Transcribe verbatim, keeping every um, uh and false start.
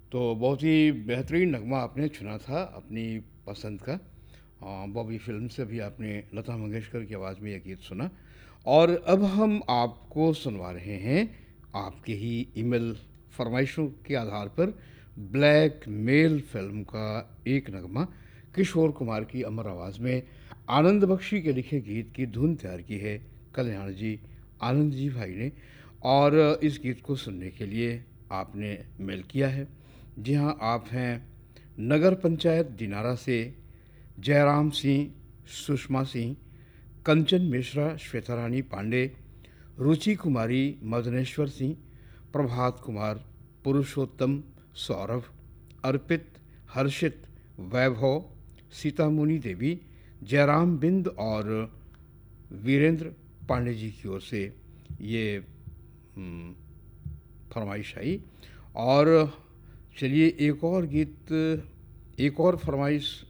तो बहुत ही बेहतरीन नगमा आपने चुना था अपनी पसंद का। अ, बॉबी फ़िल्म से भी आपने लता मंगेशकर की आवाज़ में ये गीत सुना। और अब हम आपको सुनवा रहे हैं आपके ही ईमेल फ़रमाइशों के आधार पर ब्लैक मेल फ़िल्म का एक नगमा किशोर कुमार की अमर आवाज़ में आनंद बख्शी के लिखे गीत की धुन तैयार की है कल्याण जी, आनंद जी भाई ने। और इस गीत को सुनने के लिए आपने मेल किया है। जी हाँ, आप हैं नगर पंचायत दिनारा से जयराम सिंह, सुषमा सिंह, कंचन मिश्रा, श्वेता रानी पांडे, रुचि कुमारी, मदनेश्वर सिंह, प्रभात कुमार, पुरुषोत्तम, सौरभ, अर्पित, हर्षित, वैभव, सीतामुनि देवी, जयराम बिंद और वीरेंद्र पांडे जी की ओर से ये हम्म, फरमाइश आई। और चलिए एक और गीत, एक और फरमाइश